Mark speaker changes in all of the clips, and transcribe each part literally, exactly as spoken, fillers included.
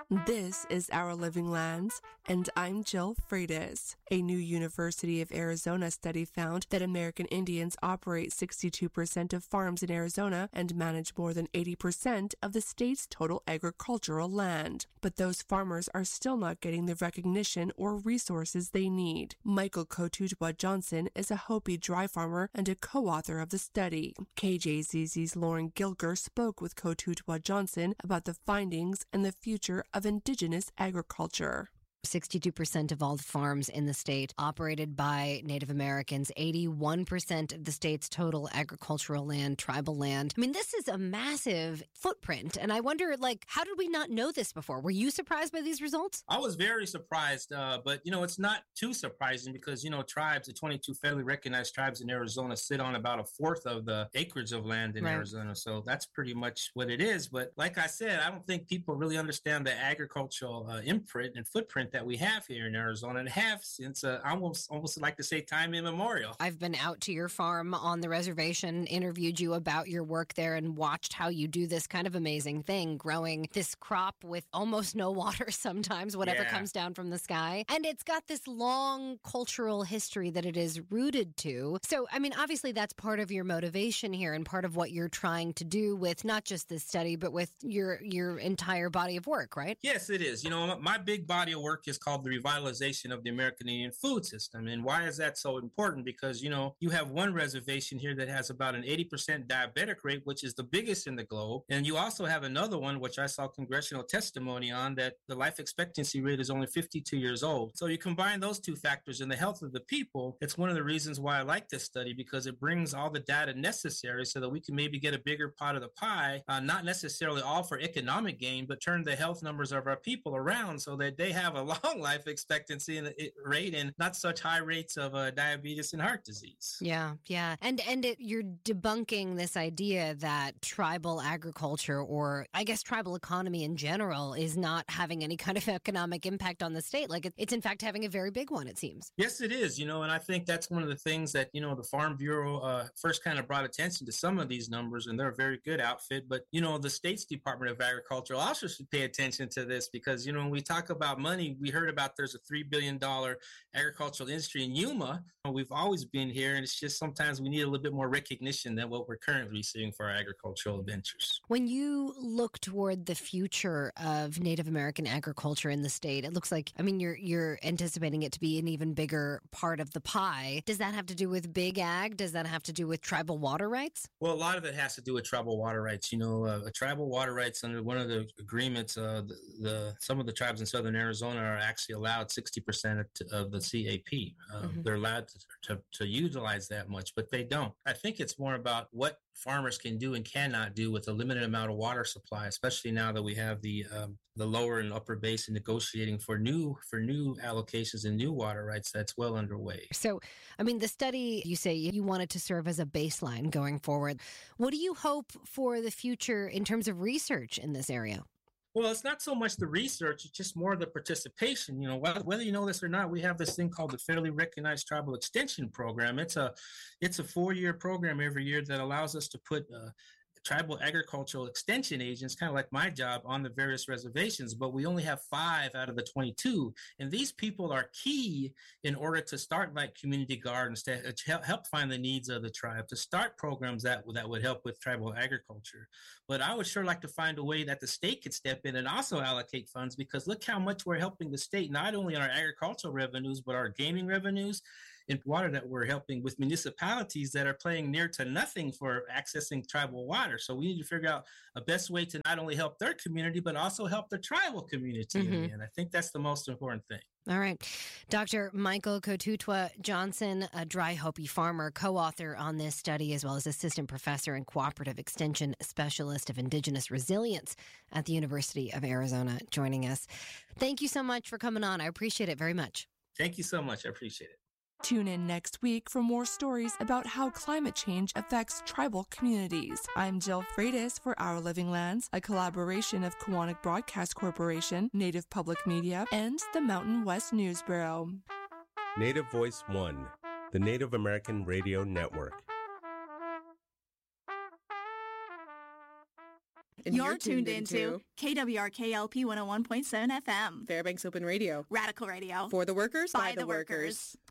Speaker 1: This is Our Living Lands, and I'm Jill Freitas. A new University of Arizona study found that American Indians operate sixty-two percent of farms in Arizona and manage more than eighty percent of the state's total agricultural land. But those farmers are still not getting the recognition or resources they need. Michael Kotutwa Johnson is a Hopi dry farmer and a co-author of the study. K J Z Z's Lauren Gilger spoke with Kotutwa Johnson about the findings and the future of indigenous agriculture.
Speaker 2: sixty-two percent of all the farms in the state operated by Native Americans, eighty-one percent of the state's total agricultural land, tribal land. I mean, this is a massive footprint. And I wonder, like, how did we not know this before? Were you surprised by these results?
Speaker 3: I was very surprised, uh, but, you know, it's not too surprising because, you know, tribes, the twenty-two federally recognized tribes in Arizona sit on about a fourth of the acreage of land in right. Arizona. So that's pretty much what it is. But like I said, I don't think people really understand the agricultural uh, imprint and footprint that we have here in Arizona and have since uh, I almost almost like to say time immemorial.
Speaker 2: I've been out to your farm on the reservation, interviewed you about your work there, and watched how you do this kind of amazing thing, growing this crop with almost no water sometimes, whatever yeah. comes down from the sky. And it's got this long cultural history that it is rooted to. So, I mean, obviously that's part of your motivation here and part of what you're trying to do with not just this study, but with your your entire body of work, right?
Speaker 3: Yes, it is. You know, my big body of work is called the revitalization of the American Indian food system. And why is that so important? Because, you know, you have one reservation here that has about an eighty percent diabetic rate, which is the biggest in the globe. And you also have another one, which I saw congressional testimony on, that the life expectancy rate is only fifty-two years old. So you combine those two factors in the health of the people. It's one of the reasons why I like this study, because it brings all the data necessary so that we can maybe get a bigger pot of the pie, uh, not necessarily all for economic gain, but turn the health numbers of our people around so that they have a long life expectancy and rate and not such high rates of uh, diabetes and heart disease.
Speaker 2: Yeah, yeah. And and it, you're debunking this idea that tribal agriculture, or I guess tribal economy in general, is not having any kind of economic impact on the state. Like it, it's in fact having a very big one, it seems.
Speaker 3: Yes, it is. You know, and I think that's one of the things that, you know, the Farm Bureau uh, first kind of brought attention to some of these numbers, and they're a very good outfit. But, you know, the state's Department of Agriculture also should pay attention to this because, you know, when we talk about money, we heard about there's a three billion dollars agricultural industry in Yuma. We've always been here, and it's just sometimes we need a little bit more recognition than what we're currently receiving for our agricultural ventures.
Speaker 2: When you look toward the future of Native American agriculture in the state, it looks like, I mean, you're you're anticipating it to be an even bigger part of the pie. Does that have to do with big ag? Does that have to do with tribal water rights?
Speaker 3: Well, a lot of it has to do with tribal water rights. You know, uh, tribal water rights under one of the agreements, uh, the, the some of the tribes in southern Arizona are actually allowed sixty percent of, of the C A P. Uh, mm-hmm. They're allowed to, to, to utilize that much, but they don't. I think it's more about what farmers can do and cannot do with a limited amount of water supply, especially now that we have the um, the lower and upper basin negotiating for new for new allocations and new water rights. That's well underway.
Speaker 2: So, I mean, the study, you say you want it to serve as a baseline going forward. What do you hope for the future in terms of research in this area?
Speaker 3: Well, it's not so much the research, it's just more the participation. You know, whether, whether you know this or not, we have this thing called the Federally Recognized Tribal Extension Program. It's a it's a four-year program every year that allows us to put uh, tribal agricultural extension agents, kind of like my job, on the various reservations, but we only have five out of the twenty-two. And these people are key in order to start like community gardens, to help find the needs of the tribe, to start programs that, that would help with tribal agriculture. But I would sure like to find a way that the state could step in and also allocate funds, because look how much we're helping the state, not only on our agricultural revenues, but our gaming revenues, in water that we're helping with municipalities that are paying near to nothing for accessing tribal water. So we need to figure out a best way to not only help their community, but also help the tribal community. Mm-hmm. And I think that's the most important thing.
Speaker 2: All right. Doctor Michael Kotutwa Johnson, a dry Hopi farmer, co-author on this study, as well as assistant professor and cooperative extension specialist of indigenous resilience at the University of Arizona, joining us. Thank you so much for coming on. I appreciate it very much.
Speaker 3: Thank you so much. I appreciate it.
Speaker 1: Tune in next week for more stories about how climate change affects tribal communities. I'm Jill Freitas for Our Living Lands, a collaboration of Kiwanis Broadcast Corporation, Native Public Media, and the Mountain West News Bureau.
Speaker 4: Native Voice One, the Native American Radio Network.
Speaker 5: And
Speaker 6: you're,
Speaker 5: you're
Speaker 6: tuned,
Speaker 5: tuned
Speaker 6: into,
Speaker 5: into
Speaker 6: K W R K L P one oh one point seven F M.
Speaker 5: Fairbanks Open Radio.
Speaker 6: Radical Radio.
Speaker 5: For the workers,
Speaker 6: by,
Speaker 5: by
Speaker 6: the,
Speaker 5: the workers.
Speaker 6: workers.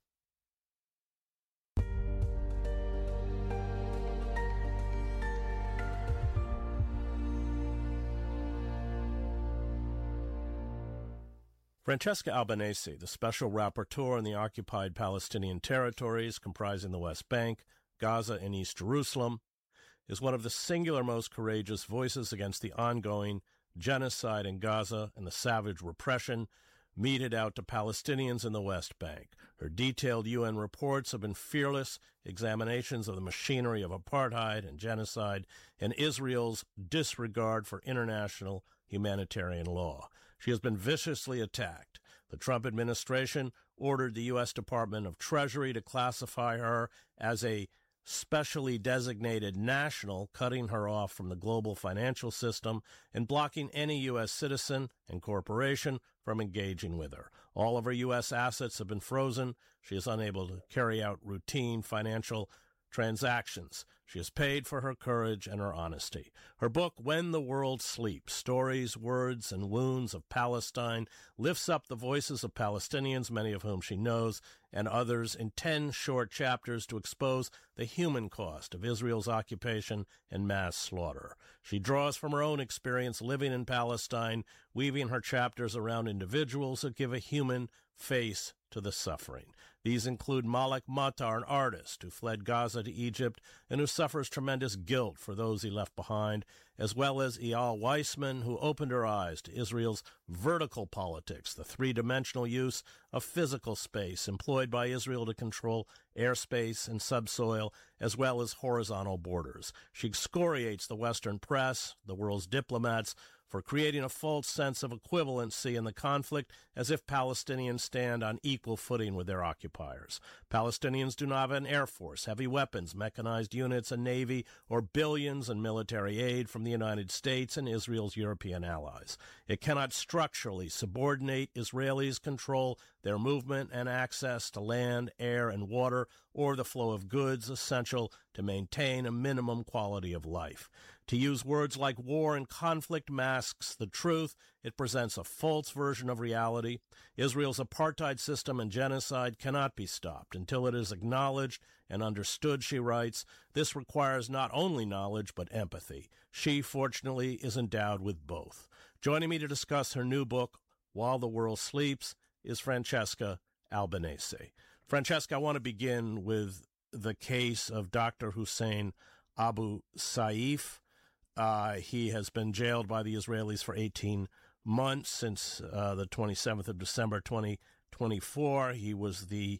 Speaker 7: Francesca Albanese, the special rapporteur in the occupied Palestinian territories comprising the West Bank, Gaza, and East Jerusalem, is one of the singular most courageous voices against the ongoing genocide in Gaza and the savage repression meted out to Palestinians in the West Bank. Her detailed U N reports have been fearless examinations of the machinery of apartheid and genocide and Israel's disregard for international humanitarian law. She has been viciously attacked. The Trump administration ordered the U S Department of Treasury to classify her as a specially designated national, cutting her off from the global financial system and blocking any U S citizen and corporation from engaging with her. All of her U S assets have been frozen. She is unable to carry out routine financial transactions. She is paid for her courage and her honesty. Her book, When the World Sleeps, Stories, Words, and Wounds of Palestine, lifts up the voices of Palestinians, many of whom she knows, and others in ten short chapters to expose the human cost of Israel's occupation and mass slaughter. She draws from her own experience living in Palestine, weaving her chapters around individuals that give a human face to the suffering. These include Malek Matar, an artist who fled Gaza to Egypt and who suffers tremendous guilt for those he left behind, as well as Eyal Weissman, who opened her eyes to Israel's vertical politics, the three-dimensional use of physical space employed by Israel to control airspace and subsoil, as well as horizontal borders. She excoriates the Western press, the world's diplomats, for creating a false sense of equivalency in the conflict as if Palestinians stand on equal footing with their occupiers. Palestinians do not have an air force, heavy weapons, mechanized units, a navy, or billions in military aid from the United States and Israel's European allies. It cannot structurally subordinate Israelis' control their movement and access to land, air, and water, or the flow of goods essential to maintain a minimum quality of life. To use words like war and conflict masks the truth. It presents a false version of reality. Israel's apartheid system and genocide cannot be stopped until it is acknowledged and understood, she writes. This requires not only knowledge, but empathy. She, fortunately, is endowed with both. Joining me to discuss her new book, While the World Sleeps, is Francesca Albanese. Francesca, I want to begin with the case of Doctor Hussein Abu Saif. Uh, he has been jailed by the Israelis for eighteen months since uh, the twenty-seventh of December, twenty twenty-four. He was the,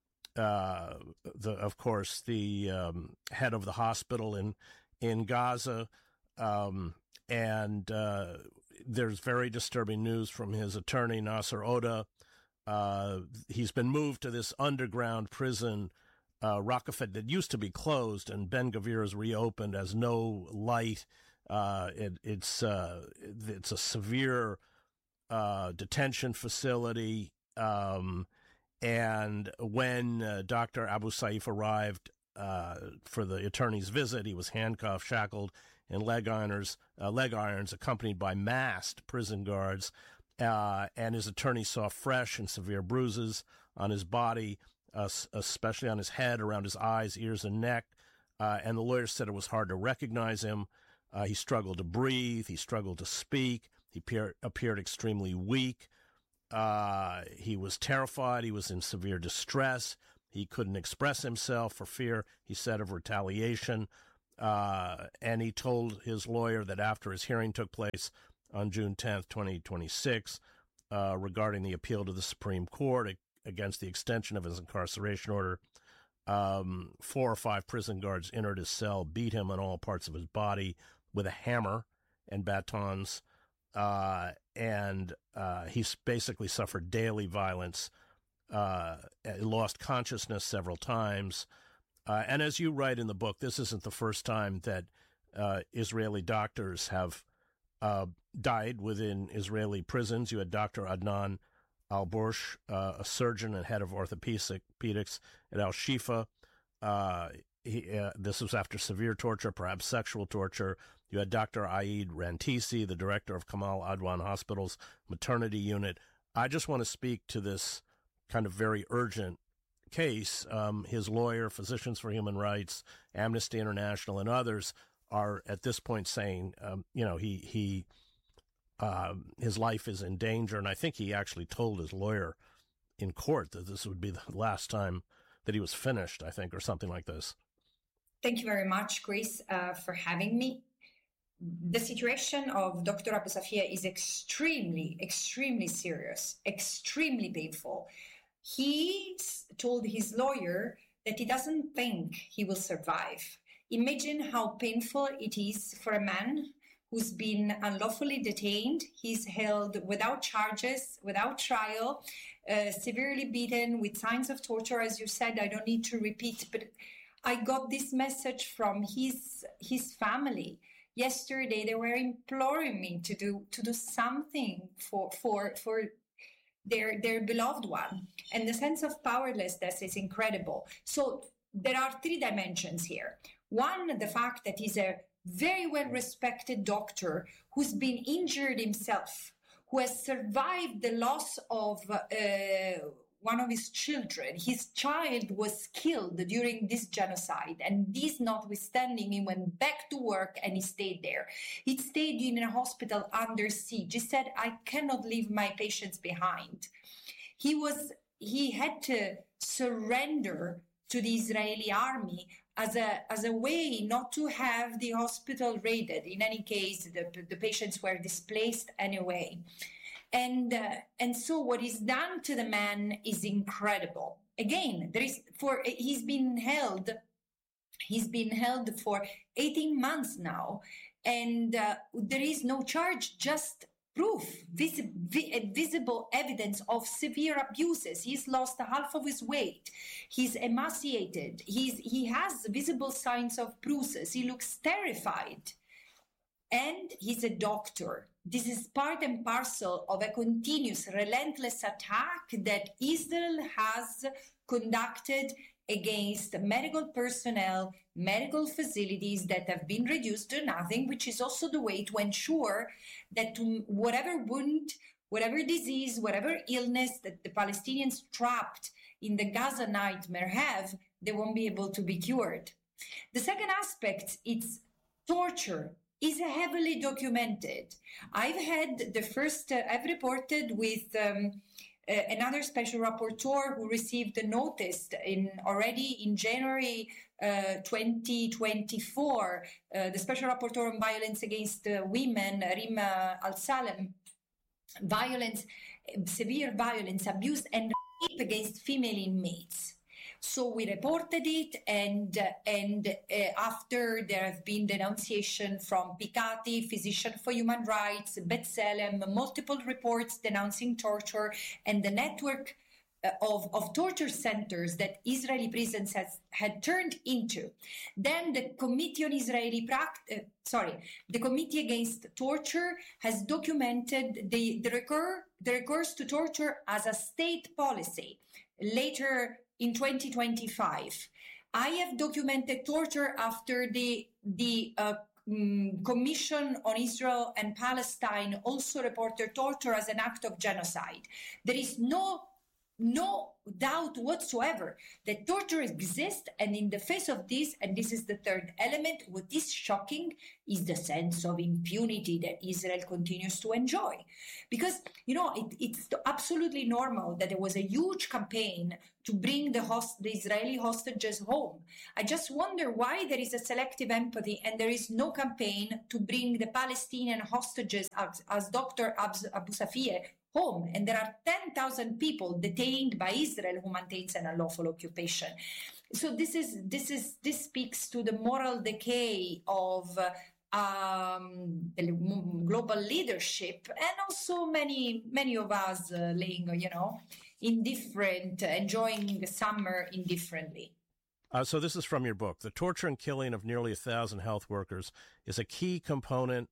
Speaker 7: uh, the of course, the um, head of the hospital in in Gaza, um, and uh, there's very disturbing news from his attorney, Nasser Oda. Uh, he's been moved to this underground prison, uh, Raqqa, that used to be closed, and Ben Gvir is reopened as no light. Uh, it, it's uh, it's a severe uh, detention facility. Um, and when uh, Doctor Abu Saif arrived uh, for the attorney's visit, he was handcuffed, shackled, and leg irons, uh, leg irons, accompanied by masked prison guards. Uh, and his attorney saw fresh and severe bruises on his body, uh, especially on his head, around his eyes, ears, and neck. Uh, and the lawyer said it was hard to recognize him. Uh, he struggled to breathe. He struggled to speak. He appeared, appeared extremely weak. Uh, he was terrified. He was in severe distress. He couldn't express himself for fear, he said, of retaliation. Uh, and he told his lawyer that after his hearing took place on June tenth, twenty twenty-six, uh, regarding the appeal to the Supreme Court against the extension of his incarceration order, um, four or five prison guards entered his cell, beat him on all parts of his body with a hammer and batons, uh, and uh, he basically suffered daily violence, uh, lost consciousness several times. Uh, and as you write in the book, this isn't the first time that uh, Israeli doctors have uh, died within Israeli prisons. You had Doctor Adnan Al-Bursh, uh, a surgeon and head of orthopedics at Al-Shifa. Uh, he, uh, this was after severe torture, perhaps sexual torture. He You had Doctor Aid Rantisi, the director of Kamal Adwan Hospital's maternity unit. I just want to speak to this kind of very urgent case. Um, his lawyer, Physicians for Human Rights, Amnesty International, and others are at this point saying, um, you know, he he uh, his life is in danger. And I think he actually told his lawyer in court that this would be the last time that he was finished, I think, or something like this.
Speaker 5: Thank you very much, Chris, uh, for having me. The situation of Doctor Abu Safia is extremely, extremely serious, extremely painful. He told his lawyer that he doesn't think he will survive. Imagine how painful it is for a man who's been unlawfully detained. He's held without charges, without trial, uh, severely beaten with signs of torture. As you said, I don't need to repeat, but I got this message from his his family. Yesterday, they were imploring me to do to do something for for for their their beloved one, and the sense of powerlessness is incredible. So there are three dimensions here. One, the fact that he's a very well-respected doctor who's been injured himself, who has survived the loss of uh, one of his children. His child was killed during this genocide, and this notwithstanding, he went back to work and he stayed there. He stayed in a hospital under siege. He said, I cannot leave my patients behind. He was, he had to surrender to the Israeli army as a as a way not to have the hospital raided. In any case, the, the patients were displaced anyway. And uh, and so what is done to the man is incredible. Again, there is for he's been held, he's been held for eighteen months now, and uh, there is no charge, just proof, vis- vi- visible evidence of severe abuses. He's lost half of his weight. He's emaciated. He's he has visible signs of bruises. He looks terrified. And he's a doctor. This is part and parcel of a continuous, relentless attack that Israel has conducted against medical personnel, medical facilities that have been reduced to nothing, which is also the way to ensure that to whatever wound, whatever disease, whatever illness that the Palestinians trapped in the Gaza nightmare have, they won't be able to be cured. The second aspect, it's torture. Is heavily documented. I've had the first, uh, I've reported with um, uh, another special rapporteur who received a notice in already in January uh, twenty twenty-four, uh, the special rapporteur on violence against uh, women, Rima Al-Salem, violence, severe violence, abuse and rape against female inmates. So we reported it, and uh, and uh, after there have been denunciation from Pikati, Physician for Human Rights, B'Tselem, multiple reports denouncing torture, and the network uh, of, of torture centers that Israeli prisons has had turned into. Then the Committee on Israeli Pract- uh, sorry, the Committee Against Torture has documented the the, recur- the recourse to torture as a state policy. Later, in twenty twenty-five, I have documented torture after the the uh, um, Commission on Israel and Palestine also reported torture as an act of genocide. There is no no doubt whatsoever that torture exists, and in the face of this, and this is the third element, what is shocking is the sense of impunity that Israel continues to enjoy. Because, you know, it, it's absolutely normal that there was a huge campaign to bring the, host, the Israeli hostages home. I just wonder why there is a selective empathy and there is no campaign to bring the Palestinian hostages, as, as Doctor Abu Safia, home. And there are ten thousand people detained by Israel who maintains an unlawful occupation. So this is this is this speaks to the moral decay of uh, um, the global leadership, and also many many of us uh, laying, you know, indifferent, uh, enjoying the summer indifferently.
Speaker 7: Uh, so this is from your book. The torture and killing of nearly a thousand health workers is a key component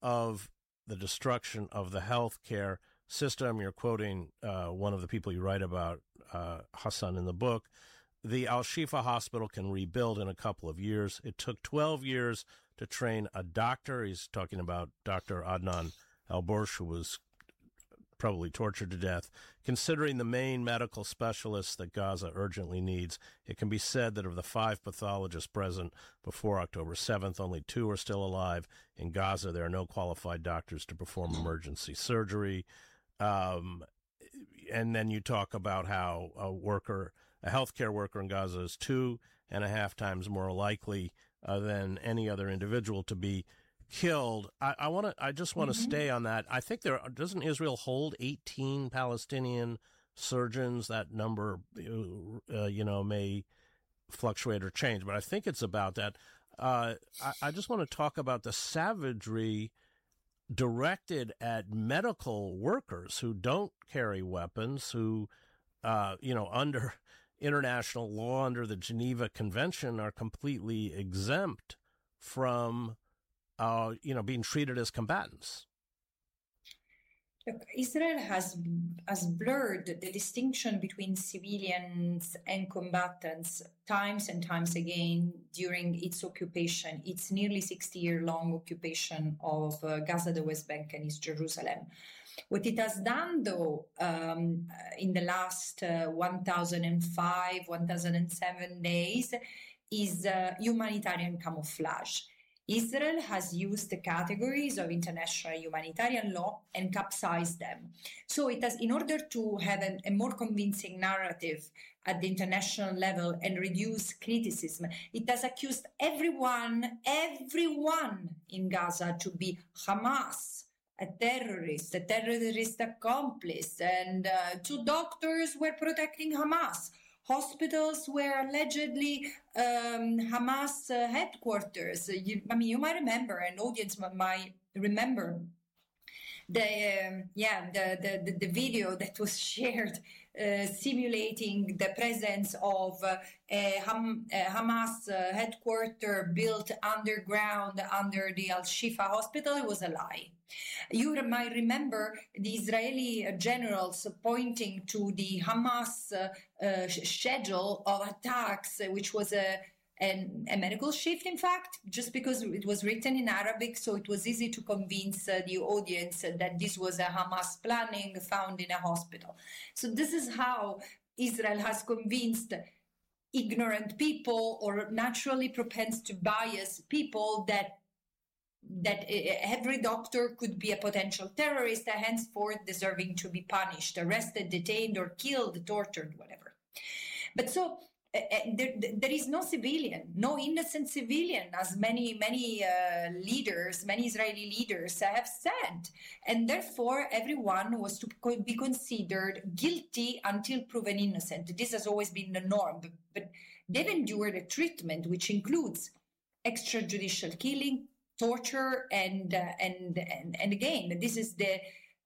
Speaker 7: of the destruction of the health care system. You're quoting uh, one of the people you write about, uh, Hassan, in the book. The Al-Shifa hospital can rebuild in a couple of years. It took twelve years to train a doctor. He's talking about Doctor Adnan Al-Borsh, who was probably tortured to death. Considering the main medical specialists that Gaza urgently needs, it can be said that of the five pathologists present before October seventh, only two are still alive. In Gaza, there are no qualified doctors to perform emergency surgery. Um, and then you talk about how a worker, a healthcare worker in Gaza is two and a half times more likely uh, than any other individual to be killed. I, I want to. I just want to mm-hmm. stay on that. I think there doesn't Israel hold eighteen Palestinian surgeons. That number, uh, you know, may fluctuate or change, but I think it's about that. Uh, I, I just want to talk about the savagery directed at medical workers who don't carry weapons, who, uh, you know, under international law, under the Geneva Convention, are completely exempt from, uh, you know, being treated as combatants.
Speaker 5: Look, Israel has has blurred the distinction between civilians and combatants times and times again during its occupation, its nearly sixty-year-long occupation of uh, Gaza, the West Bank, and East Jerusalem. What it has done, though, um, in the last uh, one thousand five, one thousand seven days, is uh, humanitarian camouflage. Israel has used the categories of international humanitarian law and capsized them. So it has, in order to have a, a more convincing narrative at the international level and reduce criticism, it has accused everyone, everyone in Gaza to be Hamas, a terrorist, a terrorist accomplice, and uh, two doctors were protecting Hamas. Hospitals were allegedly um, Hamas uh, headquarters. You, I mean, you might remember, an audience might remember the um, yeah the, the the video that was shared uh, simulating the presence of uh, a, Ham, a Hamas uh, headquarters built underground under the Al-Shifa hospital. It was a lie. You might remember the Israeli generals pointing to the Hamas uh, uh, schedule of attacks, which was a, a, a medical shift, in fact, just because it was written in Arabic, so it was easy to convince uh, the audience that this was a Hamas planning found in a hospital. So this is how Israel has convinced ignorant people or naturally propensed to bias people that that every doctor could be a potential terrorist, henceforth deserving to be punished, arrested, detained, or killed, tortured, whatever. But so uh, there, there is no civilian, no innocent civilian, as many, many uh, leaders, many Israeli leaders have said. And therefore, everyone was to be considered guilty until proven innocent. This has always been the norm. But, but they've endured a treatment which includes extrajudicial killing, torture, and, uh, and and and again, this is the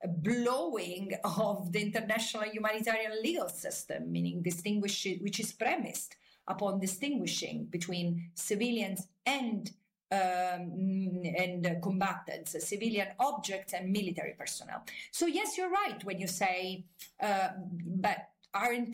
Speaker 5: blowing of the international humanitarian legal system, meaning distinguish which is premised upon distinguishing between civilians and um, and uh, combatants, uh, civilian objects and military personnel. So yes, you're right when you say, uh, but aren't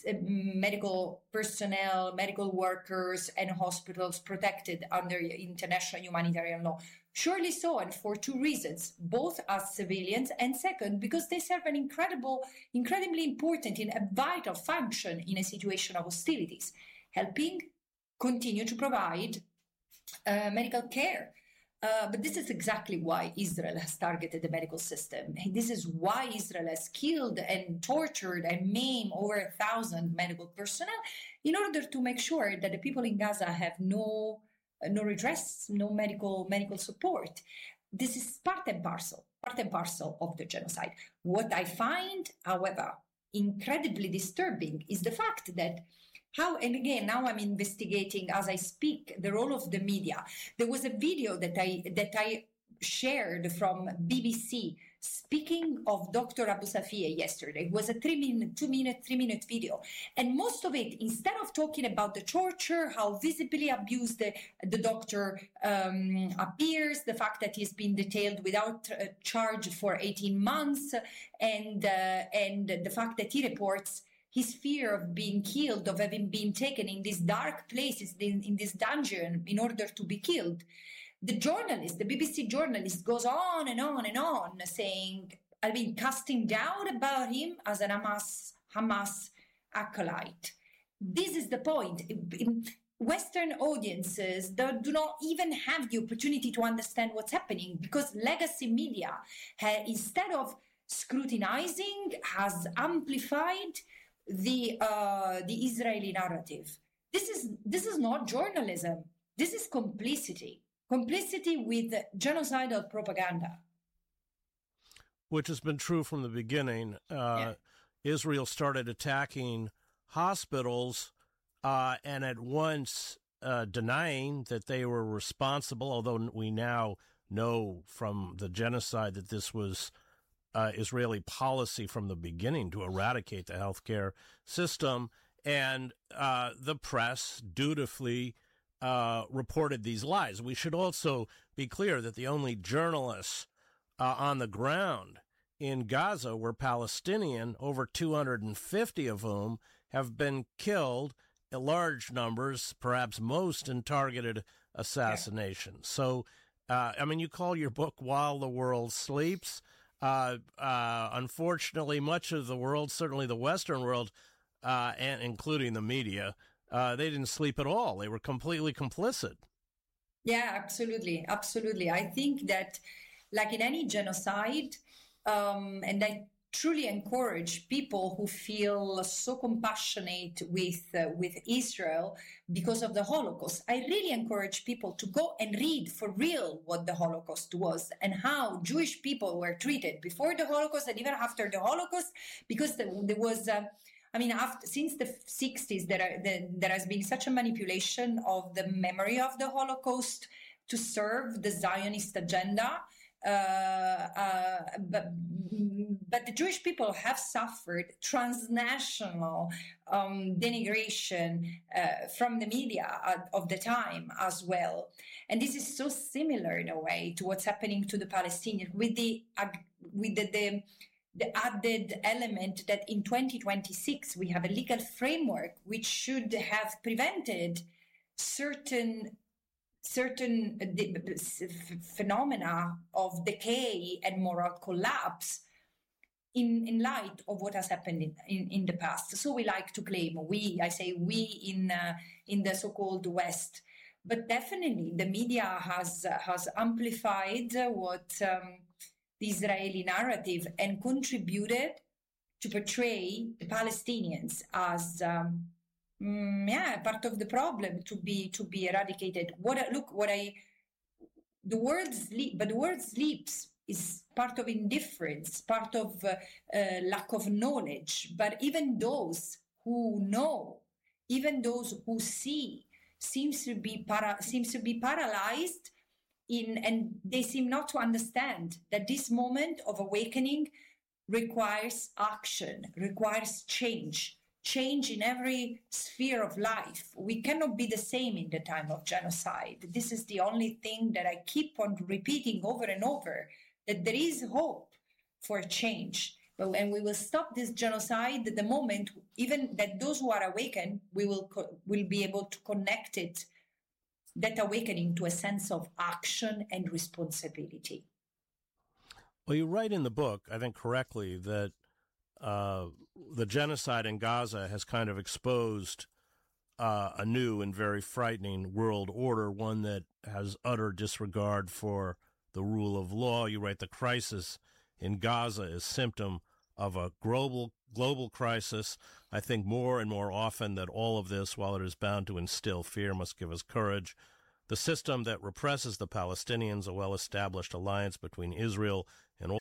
Speaker 5: medical personnel, medical workers, and hospitals protected under international humanitarian law? Surely so, and for two reasons, both as civilians, and second, because they serve an incredible, incredibly important and a vital function in a situation of hostilities, helping continue to provide uh, medical care. Uh, but this is exactly why Israel has targeted the medical system. This is why Israel has killed and tortured and maimed over a thousand medical personnel in order to make sure that the people in Gaza have no, no redress, no medical medical support. This is part and parcel, part and parcel of the genocide. What I find, however, incredibly disturbing is the fact that How, and again, now I'm investigating as I speak the role of the media. There was a video that I that I shared from B B C speaking of Doctor Abu Safia yesterday. It was a three minute, two minute, three minute video. And most of it, instead of talking about the torture, how visibly abused the, the doctor um, appears, the fact that he's been detained without uh, charge for eighteen months, and, uh, and the fact that he reports his fear of being killed, of having been taken in these dark places, in, in this dungeon in order to be killed. the journalist, the B B C journalist, goes on and on and on saying, I mean, casting doubt about him as an Hamas, Hamas acolyte. This is the point. In Western audiences do not even have the opportunity to understand what's happening because legacy media, ha, instead of scrutinizing, has amplified the uh, the Israeli narrative. This is this is not journalism. This is complicity. Complicity with genocidal propaganda.
Speaker 7: Which has been true from the beginning. Uh, yeah. Israel started attacking hospitals uh, and at once uh, denying that they were responsible, although we now know from the genocide that this was uh, Israeli policy from the beginning to eradicate the healthcare system. And uh, the press dutifully uh, reported these lies. We should also be clear that the only journalists uh, on the ground in Gaza were Palestinian, over two hundred fifty of whom have been killed in large numbers, perhaps most in targeted assassinations. Yeah. So, uh, I mean, you call your book While the World Sleeps. Uh, uh, unfortunately, much of the world, certainly the Western world, uh, and including the media, uh, they didn't sleep at all. They were completely complicit.
Speaker 5: Yeah, absolutely. Absolutely. I think that, like in any genocide, um, and I truly encourage people who feel so compassionate with uh, with Israel because of the Holocaust. I really encourage people to go and read for real what the Holocaust was and how Jewish people were treated before the Holocaust and even after the Holocaust, because there, there was, uh, I mean, after, since the sixties, there, are, there, there has been such a manipulation of the memory of the Holocaust to serve the Zionist agenda. Uh, uh, but, but the Jewish people have suffered transnational um, denigration uh, from the media of the time as well. And this is so similar in a way to what's happening to the Palestinians, with the uh, with the, the the added element that in twenty twenty-six we have a legal framework which should have prevented certain certain phenomena of decay and moral collapse in, in light of what has happened in, in, in the past. So we like to claim, we, I say we in uh, in the so-called West, but definitely the media has, uh, has amplified what um, the Israeli narrative and contributed to portray the Palestinians as um, Mm, yeah, part of the problem to be to be eradicated. What I, look, what I the word sleep, but the word sleeps is part of indifference, part of uh, uh, lack of knowledge. But even those who know, even those who see, seems to be para seems to be paralyzed in, and they seem not to understand that this moment of awakening requires action, requires change. Change in every sphere of life. We cannot be the same in the time of genocide. This is the only thing that I keep on repeating over and over, that there is hope for change. But when we will stop this genocide, the moment even that those who are awakened, we will co- will be able to connect it, that awakening, to a sense of action and responsibility.
Speaker 7: Well, you write in the book, I think correctly, that Uh, the genocide in Gaza has kind of exposed uh, a new and very frightening world order, one that has utter disregard for the rule of law. You write, the crisis in Gaza is symptom of a global global crisis. I think more and more often that all of this, while it is bound to instill fear, must give us courage. The system that represses the Palestinians, a well-established alliance between Israel and